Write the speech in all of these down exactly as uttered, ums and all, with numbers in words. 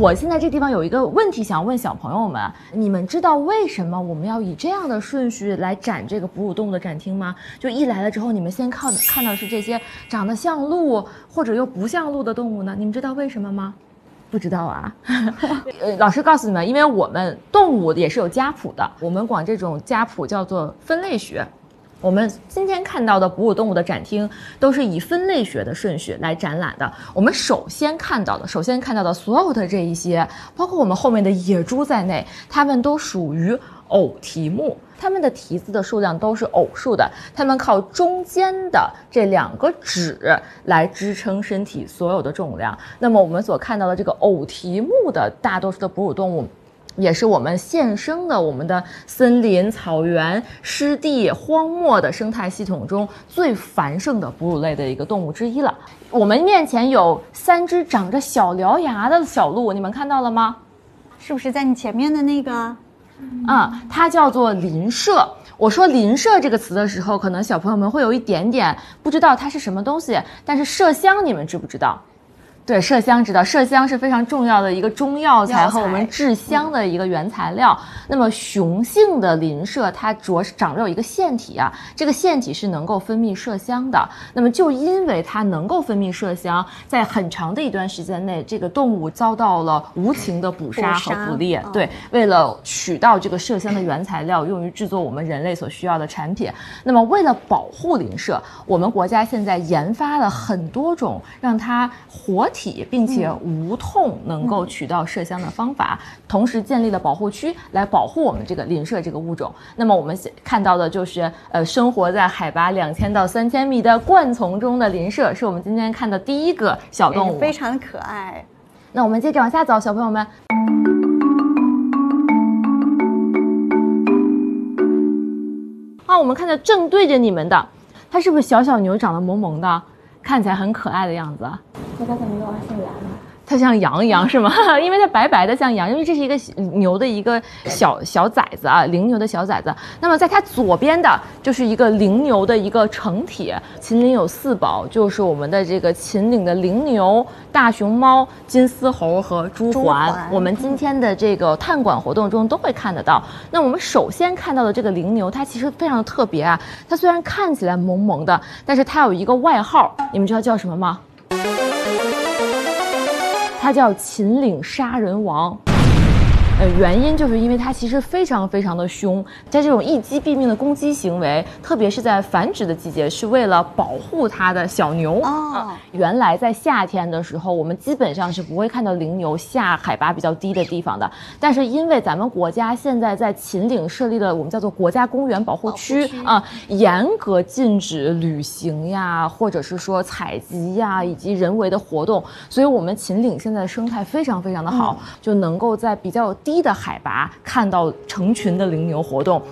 我现在这地方有一个问题想问小朋友们，你们知道为什么我们要以这样的顺序来展这个哺乳动物的展厅吗？就一来了之后，你们先看看到的是这些长得像鹿或者又不像鹿的动物呢？你们知道为什么吗？不知道啊。呃，老师告诉你们，因为我们动物也是有家谱的，我们管这种家谱叫做分类学。我们今天看到的哺乳动物的展厅都是以分类学的顺序来展览的。我们首先看到的，首先看到的所有的这一些，包括我们后面的野猪在内，它们都属于偶蹄目，它们的蹄子的数量都是偶数的，它们靠中间的这两个趾来支撑身体所有的重量。那么我们所看到的这个偶蹄目的大多数的哺乳动物，也是我们现生的我们的森林、草原、湿地、荒漠的生态系统中最繁盛的哺乳类的一个动物之一了。我们面前有三只长着小獠牙的小鹿，你们看到了吗？ 是不是在你前面的那个？ 啊、嗯，它叫做林麝。我说林麝这个词的时候，可能小朋友们会有一点点不知道它是什么东西，但是麝香你们知不知道？对，麝香知道，麝香是非常重要的一个中药材和我们制香的一个原材料。嗯、那么雄性的林麝它着长着有一个腺体啊，这个腺体是能够分泌麝香的。那么就因为它能够分泌麝香，在很长的一段时间内，这个动物遭到了无情的捕杀和捕猎。哦、对，为了取到这个麝香的原材料，用于制作我们人类所需要的产品。那么为了保护林麝，我们国家现在研发了很多种让它活体并且无痛能够取到麝香的方法，嗯、同时建立了保护区来保护我们这个林麝这个物种。那么我们看到的就是呃，生活在海拔两千到三千米的灌丛中的林麝，是我们今天看的第一个小动物， 非常可爱。 那我们接着往下走，小朋友们。啊，我们看到正对着你们的，它是不是小小牛，长得萌萌的，看起来很可爱的样子？ 那它怎么有二像羊呢？ 它像羊一样是吗？因为它白白的像羊，因为这是一个牛的一个小小崽子啊，羚牛的小崽子。那么在它左边的就是一个羚牛的一个成体。秦岭有四宝，就是我们的这个秦岭的羚牛、大熊猫、金丝猴和朱鹮。我们今天的这个探馆活动中都会看得到。那我们首先看到的这个羚牛，它其实非常的特别啊。它虽然看起来萌萌的，但是它有一个外号，你们知道叫什么吗？它叫秦岭杀人王。呃，原因就是因为它其实非常非常的凶，在这种一击毙命的攻击行为，特别是在繁殖的季节，是为了保护它的小牛。哦、呃，原来在夏天的时候，我们基本上是不会看到羚牛下海拔比较低的地方的。但是因为咱们国家现在在秦岭设立了我们叫做国家公园保护区啊、呃，严格禁止旅行呀，或者是说采集呀，以及人为的活动，所以我们秦岭现在的生态非常非常的好，嗯、就能够在比较低的海拔看到成群的羚牛活动。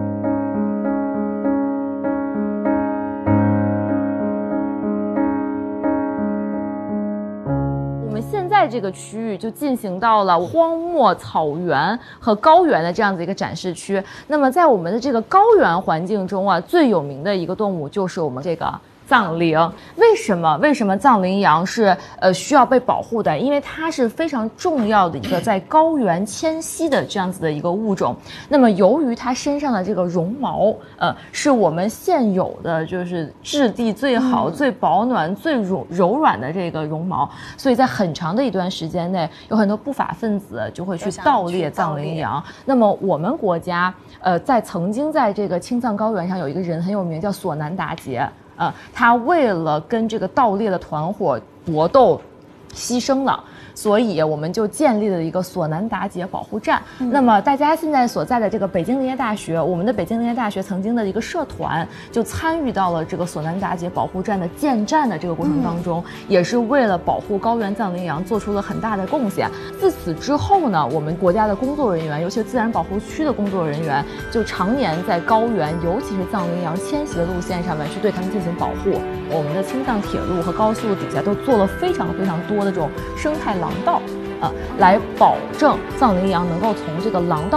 我们现在这个区域就进行到了荒漠、草原和高原的这样子一个展示区。那么在我们的这个高原环境中啊，最有名的一个动物就是我们这个藏羚。为什么？为什么藏羚羊是呃需要被保护的？因为它是非常重要的一个在高原迁徙的这样子的一个物种。那么由于它身上的这个绒毛，呃，是我们现有的就是质地最好、嗯、最保暖、最柔柔软的这个绒毛，所以在很长的一段时间内，有很多不法分子就会去盗猎藏羚羊。那么我们国家呃在曾经在这个青藏高原上有一个人很有名，叫索南达杰。呃，他为了跟这个盗猎的团伙搏斗，牺牲了。所以我们就建立了一个索南达杰保护站。嗯、那么大家现在所在的这个北京林业大学，我们的北京林业大学曾经的一个社团就参与到了这个索南达杰保护站的建站的这个过程当中，嗯、也是为了保护高原藏羚羊做出了很大的贡献。自此之后呢，我们国家的工作人员，尤其是自然保护区的工作人员，就常年在高原，尤其是藏羚羊迁徙的路线上面去对它们进行保护。我们的青藏铁路和高速底下都做了非常非常多的这种生态廊道，呃，来保证藏羚羊能够从这个廊道